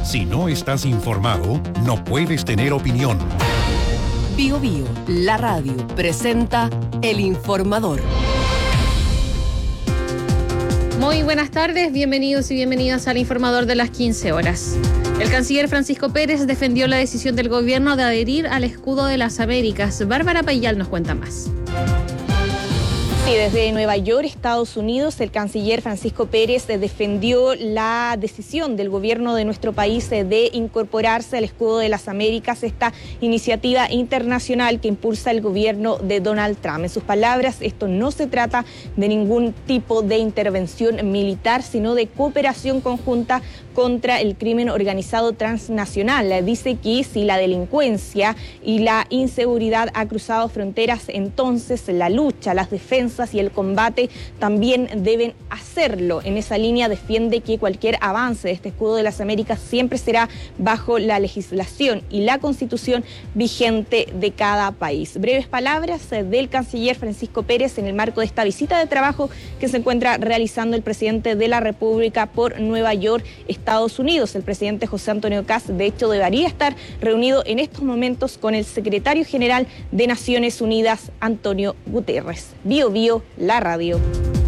Si no estás informado, no puedes tener opinión. Bío Bío, la radio, presenta El Informador. Muy buenas tardes, bienvenidos y bienvenidas al Informador de las 15 horas. El canciller Francisco Pérez defendió la decisión del gobierno de adherir al escudo de las Américas. Bárbara Payal nos cuenta más. Sí, desde Nueva York, Estados Unidos, el canciller Francisco Pérez defendió la decisión del gobierno de nuestro país de incorporarse al escudo de las Américas, esta iniciativa internacional que impulsa el gobierno de Donald Trump. En sus palabras, esto no se trata de ningún tipo de intervención militar, sino de cooperación conjunta contra el crimen organizado transnacional. Dice que si la delincuencia y la inseguridad ha cruzado fronteras, entonces la lucha, las defensas y el combate también deben hacerlo. En esa línea defiende que cualquier avance de este escudo de las Américas siempre será bajo la legislación y la constitución vigente de cada país. Breves palabras del canciller Francisco Pérez en el marco de esta visita de trabajo que se encuentra realizando el presidente de la República por Nueva York, Estados Unidos. El presidente José Antonio Kast, de hecho, debería estar reunido en estos momentos con el secretario general de Naciones Unidas, Antonio Guterres. Bío Bío, la radio.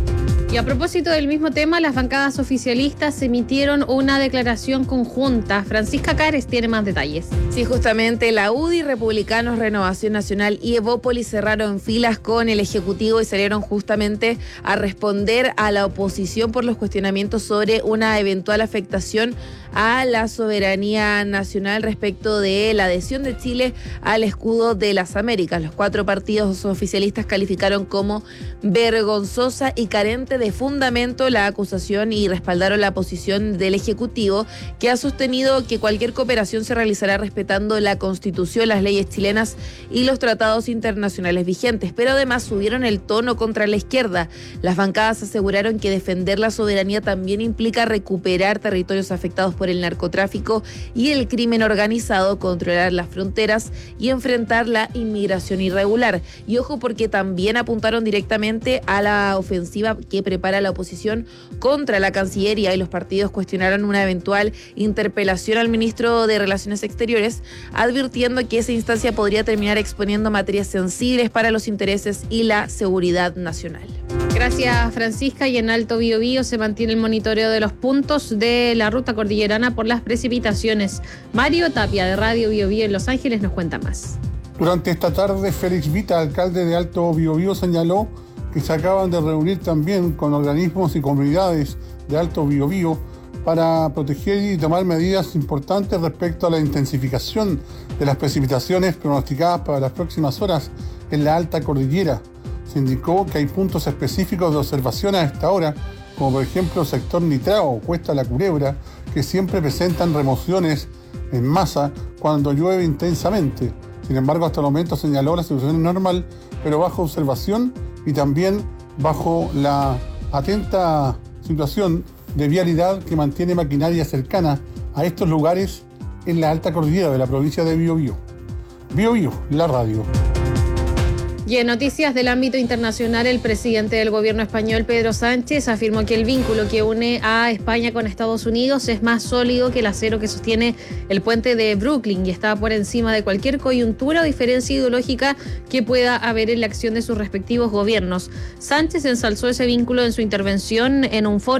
Y a propósito del mismo tema, las bancadas oficialistas emitieron una declaración conjunta. Francisca Cares tiene más detalles. Sí, justamente la UDI, Republicanos, Renovación Nacional y Evópolis cerraron filas con el Ejecutivo y salieron justamente a responder a la oposición por los cuestionamientos sobre una eventual afectación a la soberanía nacional respecto de la adhesión de Chile al escudo de las Américas. Los 4 partidos oficialistas calificaron como vergonzosa y carente de fundamento la acusación y respaldaron la posición del Ejecutivo, que ha sostenido que cualquier cooperación se realizará respetando la Constitución, las leyes chilenas y los tratados internacionales vigentes. Pero además subieron el tono contra la izquierda. Las bancadas aseguraron que defender la soberanía también implica recuperar territorios afectados por el narcotráfico y el crimen organizado, controlar las fronteras y enfrentar la inmigración irregular. Y ojo, porque también apuntaron directamente a la ofensiva que prepara la oposición contra la Cancillería, y los partidos cuestionaron una eventual interpelación al ministro de Relaciones Exteriores, advirtiendo que esa instancia podría terminar exponiendo materias sensibles para los intereses y la seguridad nacional. Gracias, Francisca. Y en Alto Biobío se mantiene el monitoreo de los puntos de la ruta cordillerana por las precipitaciones. Mario Tapia, de Radio Biobío en Los Ángeles, nos cuenta más. Durante esta tarde, Félix Vita, alcalde de Alto Biobío, señaló que se acaban de reunir también con organismos y comunidades de Alto Biobío para proteger y tomar medidas importantes respecto a la intensificación de las precipitaciones pronosticadas para las próximas horas en la alta cordillera. Se indicó que hay puntos específicos de observación a esta hora, como por ejemplo el sector Nitrao o Cuesta La Culebra, que siempre presentan remociones en masa cuando llueve intensamente. Sin embargo, hasta el momento, señaló, la situación es normal, pero bajo observación y también bajo la atenta situación de vialidad que mantiene maquinaria cercana a estos lugares en la alta cordillera de la provincia de Biobío. Biobío, la radio. Y en noticias del ámbito internacional, el presidente del gobierno español, Pedro Sánchez, afirmó que el vínculo que une a España con Estados Unidos es más sólido que el acero que sostiene el puente de Brooklyn y está por encima de cualquier coyuntura o diferencia ideológica que pueda haber en la acción de sus respectivos gobiernos. Sánchez ensalzó ese vínculo en su intervención en un foro